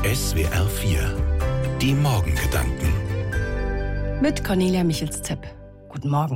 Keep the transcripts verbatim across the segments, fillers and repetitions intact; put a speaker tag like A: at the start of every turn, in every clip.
A: S W R vier. Die Morgengedanken.
B: Mit Cornelia Michels-Zepp. Guten Morgen.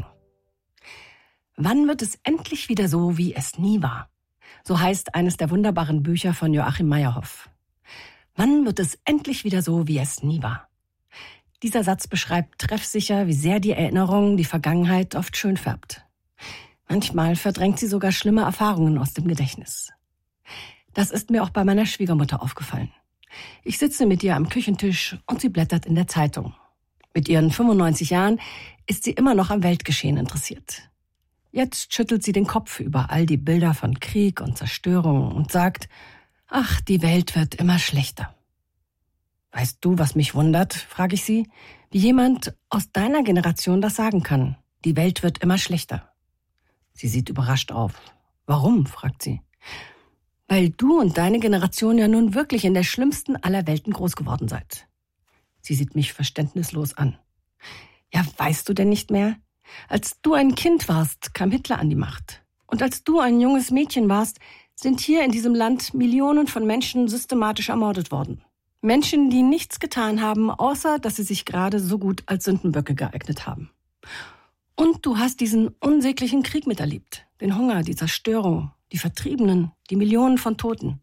B: Wann wird es endlich wieder so, wie es nie war? So heißt eines der wunderbaren Bücher von Joachim Meyerhoff. Wann wird es endlich wieder so, wie es nie war? Dieser Satz beschreibt treffsicher, wie sehr die Erinnerung die Vergangenheit oft schön färbt. Manchmal verdrängt sie sogar schlimme Erfahrungen aus dem Gedächtnis. Das ist mir auch bei meiner Schwiegermutter aufgefallen. Ich sitze mit ihr am Küchentisch und sie blättert in der Zeitung. Mit ihren fünfundneunzig Jahren ist sie immer noch am Weltgeschehen interessiert. Jetzt schüttelt sie den Kopf über all die Bilder von Krieg und Zerstörung und sagt, ach, die Welt wird immer schlechter. Weißt du, was mich wundert, frage ich sie, wie jemand aus deiner Generation das sagen kann. Die Welt wird immer schlechter. Sie sieht überrascht auf. Warum, fragt sie. Weil du und deine Generation ja nun wirklich in der schlimmsten aller Welten groß geworden seid. Sie sieht mich verständnislos an. Ja, weißt du denn nicht mehr? Als du ein Kind warst, kam Hitler an die Macht. Und als du ein junges Mädchen warst, sind hier in diesem Land Millionen von Menschen systematisch ermordet worden. Menschen, die nichts getan haben, außer dass sie sich gerade so gut als Sündenböcke geeignet haben. Und du hast diesen unsäglichen Krieg miterlebt. Den Hunger, die Zerstörung, die Vertriebenen, die Millionen von Toten.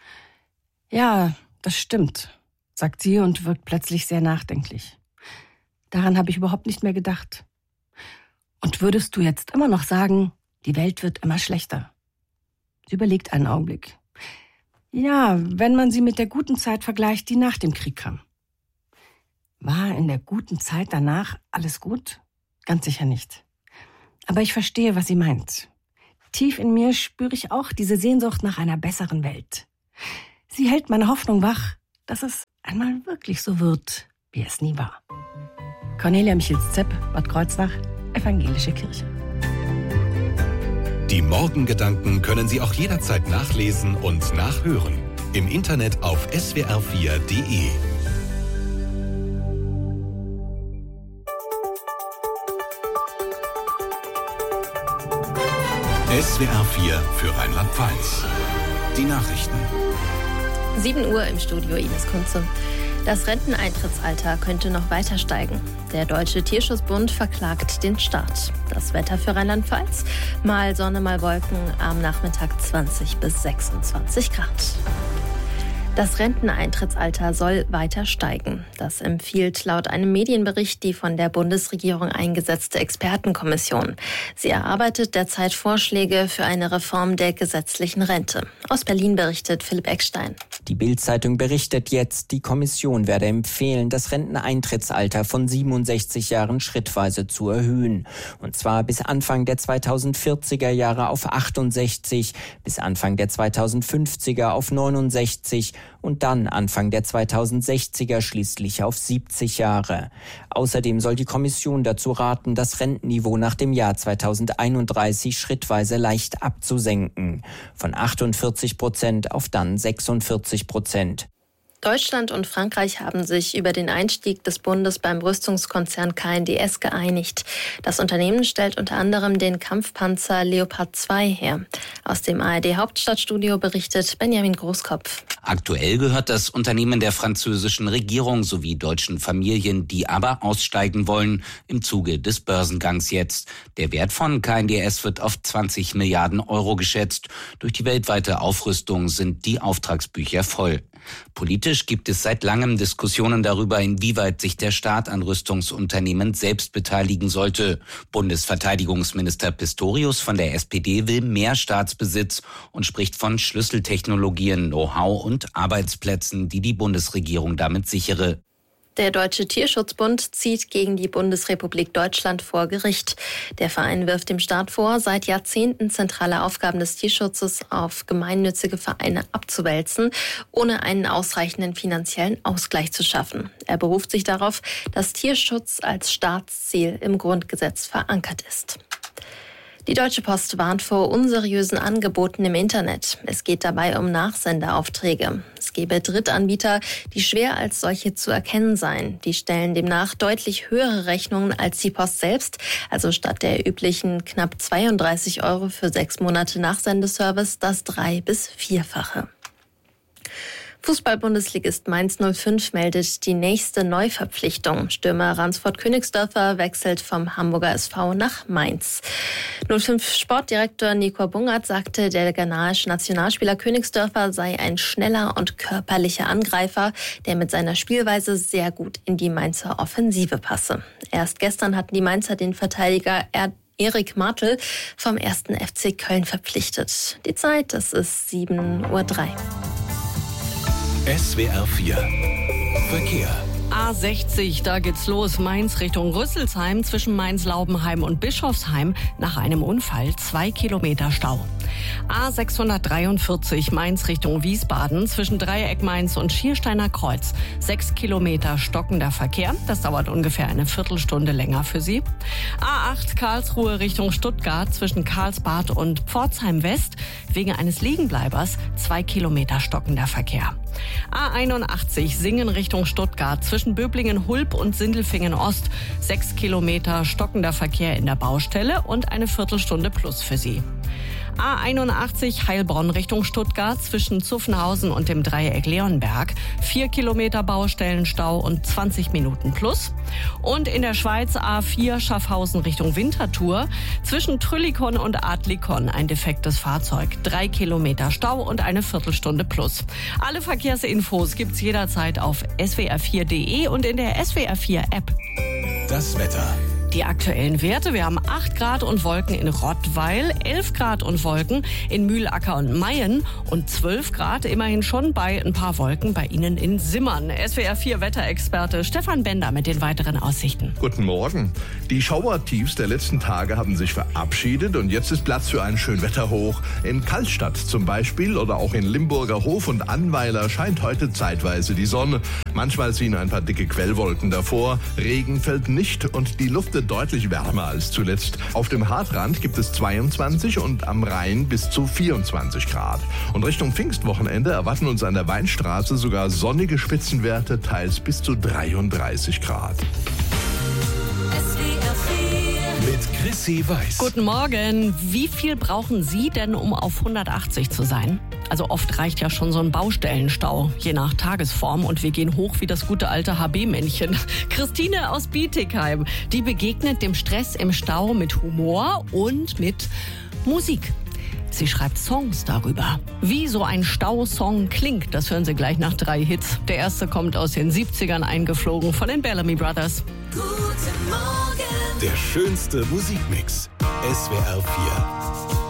B: Ja, das stimmt, sagt sie und wirkt plötzlich sehr nachdenklich. Daran habe ich überhaupt nicht mehr gedacht. Und würdest du jetzt immer noch sagen, die Welt wird immer schlechter? Sie überlegt einen Augenblick. Ja, wenn man sie mit der guten Zeit vergleicht, die nach dem Krieg kam. War in der guten Zeit danach alles gut? Ganz sicher nicht. Aber ich verstehe, was sie meint. Tief in mir spüre ich auch diese Sehnsucht nach einer besseren Welt. Sie hält meine Hoffnung wach, dass es einmal wirklich so wird, wie es nie war. Cornelia Michels-Zepp, Bad Kreuznach, Evangelische Kirche.
A: Die Morgengedanken können Sie auch jederzeit nachlesen und nachhören. Im Internet auf S W R vier Punkt de. S W R vier für Rheinland-Pfalz. Die Nachrichten.
C: sieben Uhr im Studio, Ines Kunze. Das Renteneintrittsalter könnte noch weiter steigen. Der Deutsche Tierschutzbund verklagt den Staat. Das Wetter für Rheinland-Pfalz? Mal Sonne, mal Wolken, am Nachmittag zwanzig bis sechsundzwanzig Grad. Das Renteneintrittsalter soll weiter steigen. Das empfiehlt laut einem Medienbericht die von der Bundesregierung eingesetzte Expertenkommission. Sie erarbeitet derzeit Vorschläge für eine Reform der gesetzlichen Rente. Aus Berlin berichtet Philipp Eckstein.
D: Die Bild-Zeitung berichtet jetzt, die Kommission werde empfehlen, das Renteneintrittsalter von siebenundsechzig Jahren schrittweise zu erhöhen. Und zwar bis Anfang der zweitausendvierziger Jahre auf achtundsechzig, bis Anfang der zweitausendfünfziger auf neunundsechzig und dann Anfang der zweitausendsechziger schließlich auf siebzig Jahre. Außerdem soll die Kommission dazu raten, das Rentenniveau nach dem Jahr zweitausendeinunddreißig schrittweise leicht abzusenken. Von achtundvierzig Prozent auf dann sechsundvierzig Prozent.
C: Deutschland und Frankreich haben sich über den Einstieg des Bundes beim Rüstungskonzern K N D S geeinigt. Das Unternehmen stellt unter anderem den Kampfpanzer Leopard zwei her. Aus dem A R D-Hauptstadtstudio berichtet Benjamin Großkopf.
E: Aktuell gehört das Unternehmen der französischen Regierung sowie deutschen Familien, die aber aussteigen wollen, im Zuge des Börsengangs jetzt. Der Wert von K N D S wird auf zwanzig Milliarden Euro geschätzt. Durch die weltweite Aufrüstung sind die Auftragsbücher voll. Politisch gibt es seit langem Diskussionen darüber, inwieweit sich der Staat an Rüstungsunternehmen selbst beteiligen sollte. Bundesverteidigungsminister Pistorius von der S P D will mehr Staatsbesitz und spricht von Schlüsseltechnologien, Know-how und Arbeitsplätzen, die die Bundesregierung damit sichere.
C: Der Deutsche Tierschutzbund zieht gegen die Bundesrepublik Deutschland vor Gericht. Der Verein wirft dem Staat vor, seit Jahrzehnten zentrale Aufgaben des Tierschutzes auf gemeinnützige Vereine abzuwälzen, ohne einen ausreichenden finanziellen Ausgleich zu schaffen. Er beruft sich darauf, dass Tierschutz als Staatsziel im Grundgesetz verankert ist. Die Deutsche Post warnt vor unseriösen Angeboten im Internet. Es geht dabei um Nachsendeaufträge. Es gebe Drittanbieter, die schwer als solche zu erkennen seien. Die stellen demnach deutlich höhere Rechnungen als die Post selbst. Also statt der üblichen knapp zweiunddreißig Euro für sechs Monate Nachsendeservice das drei- bis vierfache. Fußball-Bundesligist Mainz null fünf meldet die nächste Neuverpflichtung. Stürmer Ransford Königsdörfer wechselt vom Hamburger S V nach Mainz. null fünf Sportdirektor Nico Bungert sagte, der ghanaische Nationalspieler Königsdörfer sei ein schneller und körperlicher Angreifer, der mit seiner Spielweise sehr gut in die Mainzer Offensive passe. Erst gestern hatten die Mainzer den Verteidiger er Erik Martel vom ersten F C Köln verpflichtet. Die Zeit, das ist sieben Uhr drei.
A: S W R vier Verkehr.
B: A sechzig, da geht's los. Mainz Richtung Rüsselsheim zwischen Mainz-Laubenheim und Bischofsheim. Nach einem Unfall zwei Kilometer Stau. A sechshundertdreiundvierzig Mainz Richtung Wiesbaden zwischen Dreieck Mainz und Schiersteiner Kreuz. Sechs Kilometer stockender Verkehr. Das dauert ungefähr eine Viertelstunde länger für Sie. A acht Karlsruhe Richtung Stuttgart zwischen Karlsbad und Pforzheim West. Wegen eines Liegenbleibers zwei Kilometer stockender Verkehr. A einundachtzig Singen Richtung Stuttgart zwischen Böblingen-Hulb und Sindelfingen-Ost. Sechs Kilometer stockender Verkehr in der Baustelle und eine Viertelstunde plus für Sie. A einundachtzig Heilbronn Richtung Stuttgart zwischen Zuffenhausen und dem Dreieck Leonberg. Vier Kilometer Baustellenstau und zwanzig Minuten plus. Und in der Schweiz A vier Schaffhausen Richtung Winterthur zwischen Trüllikon und Adlikon ein defektes Fahrzeug. Drei Kilometer Stau und eine Viertelstunde plus. Alle Verkehrsinfos gibt's jederzeit auf S W R vier Punkt de und in der S W R vier App.
A: Das Wetter.
B: Die aktuellen Werte: Wir haben acht Grad und Wolken in Rottweil, elf Grad und Wolken in Mühlacker und Mayen und zwölf Grad immerhin schon bei ein paar Wolken bei Ihnen in Simmern. S W R vier Wetterexperte Stefan Bender mit den weiteren Aussichten.
F: Guten Morgen. Die Schauertiefs der letzten Tage haben sich verabschiedet und jetzt ist Platz für ein Schönwetterhoch. In Callstatt zum Beispiel oder auch in Limburger Hof und Annweiler scheint heute zeitweise die Sonne. Manchmal ziehen ein paar dicke Quellwolken davor. Regen fällt nicht und die Luft wird deutlich wärmer als zuletzt. Auf dem Hartrand gibt es zweiundzwanzig und am Rhein bis zu vierundzwanzig Grad. Und Richtung Pfingstwochenende erwarten uns an der Weinstraße sogar sonnige Spitzenwerte, teils bis zu dreiunddreißig Grad.
A: Mit Chrissy Weiß.
B: Guten Morgen. Wie viel brauchen Sie denn, um auf hundertachtzig zu sein? Also oft reicht ja schon so ein Baustellenstau, je nach Tagesform. Und wir gehen hoch wie das gute alte H B-Männchen. Christine aus Bietigheim, die begegnet dem Stress im Stau mit Humor und mit Musik. Sie schreibt Songs darüber. Wie so ein Stausong klingt, das hören Sie gleich nach drei Hits. Der erste kommt aus den siebzigern eingeflogen von den Bellamy Brothers.
A: Der schönste Musikmix. S W R vier.